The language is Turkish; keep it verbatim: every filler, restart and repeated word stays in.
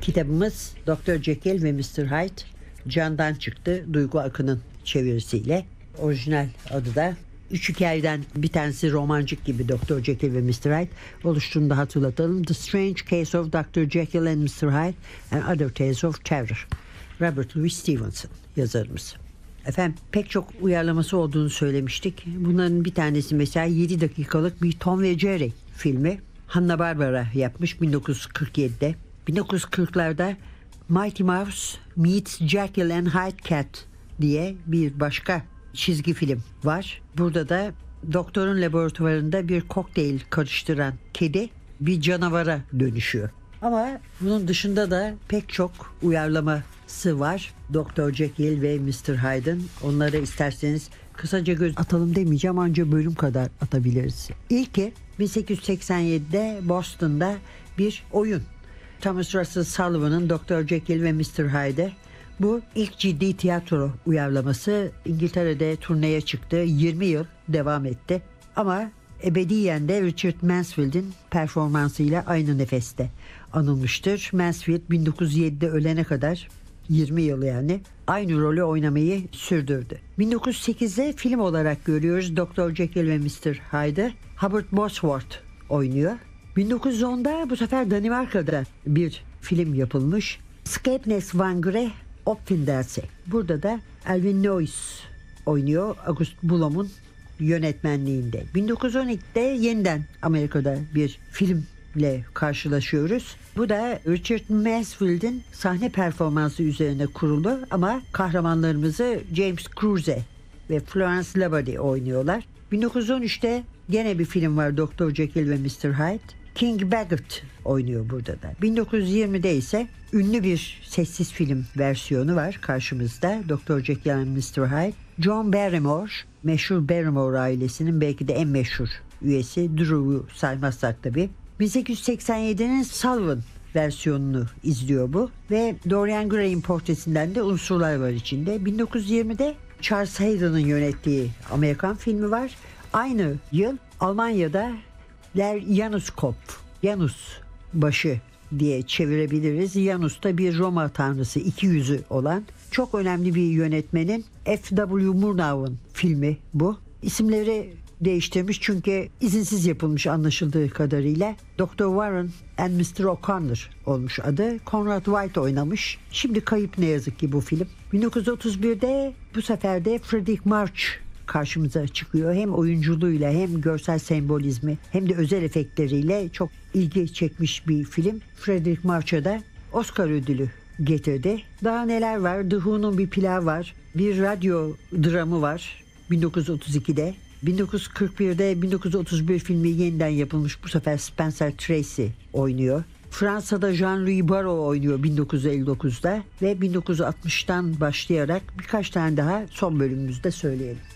Kitabımız doktor Jekyll ve mister Hyde. Candan çıktı. Duygu Akın'ın çevirisiyle. Orijinal adı da üç hikayeden bir tanesi romancık gibi doktor Jekyll ve mister Hyde oluştuğunu da hatırlatalım. The Strange Case of doktor Jekyll and mister Hyde and Other Tales of Terror. Robert Louis Stevenson yazarımız. Efendim pek çok uyarlaması olduğunu söylemiştik. Bunların bir tanesi mesela yedi dakikalık bir Tom ve Jerry filmi. Hanna-Barbera yapmış bin dokuz yüz kırk yedide. bin dokuz yüz kırklarda Mighty Mouse Meets Jekyll and Hyde Cat diye bir başka çizgi film var. Burada da doktorun laboratuvarında bir kokteyl karıştıran kedi bir canavara dönüşüyor. Ama bunun dışında da pek çok uyarlaması var. doktor Jekyll ve mister Hyde'ın. Onlara isterseniz kısaca göz atalım demeyeceğim, ancak bölüm kadar atabiliriz. İlki bin sekiz yüz seksen yedide Boston'da bir oyun. Thomas Russell Sullivan'ın doktor Jekyll ve mister Hyde. Bu ilk ciddi tiyatro uyarlaması. İngiltere'de turneye çıktı. yirmi yıl devam etti. Ama ebediyen de Richard Mansfield'in performansıyla aynı nefeste anılmıştır. Mansfield bin dokuz yüz yedide ölene kadar yirmi yıl yani aynı rolü oynamayı sürdürdü. bin dokuz yüz sekizde film olarak görüyoruz doktor Jekyll ve mister Hyde. Hubbard Bosworth oynuyor. bin dokuz yüz onda bu sefer Danimarka'da bir film yapılmış. Skepnes Vangre Opfinderse. Burada da Alvin Noyes oynuyor August Blom'un yönetmenliğinde. bin dokuz yüz on ikide yeniden Amerika'da bir filmle karşılaşıyoruz. Bu da Richard Mansfield'in sahne performansı üzerine kurulu ama kahramanlarımızı James Cruze ve Florence Labadie oynuyorlar. bin dokuz yüz on üçte gene bir film var doktor Jekyll ve mister Hyde. King Baggot oynuyor burada da. bin dokuz yüz yirmide ise ünlü bir sessiz film versiyonu var karşımızda. doktor Jekyll and mister Hyde. John Barrymore, meşhur Barrymore ailesinin belki de en meşhur üyesi. Drew'u saymazsak tabii. bin sekiz yüz seksen yedinin Sullivan versiyonunu izliyor bu. Ve Dorian Gray'in portresinden de unsurlar var içinde. bin dokuz yüz yirmide Charles Hayden'ın yönettiği Amerikan filmi var. Aynı yıl Almanya'da Der Januskopf, Janus başı diye çevirebiliriz. Janus da bir Roma tanrısı, iki yüzü olan çok önemli bir yönetmenin F W Murnau'nun filmi bu. İsimleri değiştirmiş çünkü izinsiz yapılmış anlaşıldığı kadarıyla. doktor Warren and mister O'Connor olmuş adı. Conrad White oynamış. Şimdi kayıp ne yazık ki bu film. bin dokuz yüz otuz birde bu sefer de Frederick March karşımıza çıkıyor. Hem oyunculuğuyla hem görsel sembolizmi hem de özel efektleriyle çok ilgi çekmiş bir film. Frederick March'a da Oscar ödülü getirdi. Daha neler var? The Who'nun bir plağı var. Bir radyo dramı var bin dokuz yüz otuz ikide. bin dokuz yüz kırk birde bin dokuz yüz otuz bir filmi yeniden yapılmış. Bu sefer Spencer Tracy oynuyor. Fransa'da Jean-Louis Barrault oynuyor bin dokuz yüz elli dokuzda ve bin dokuz yüz altmıştan başlayarak birkaç tane daha son bölümümüzde söyleyelim.